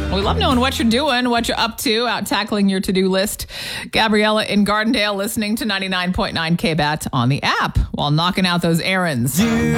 We love knowing what you're doing, what you're up to, out tackling your to-do list. Gabriella in Gardendale listening to 99.9 KBAT on the app while knocking out those errands.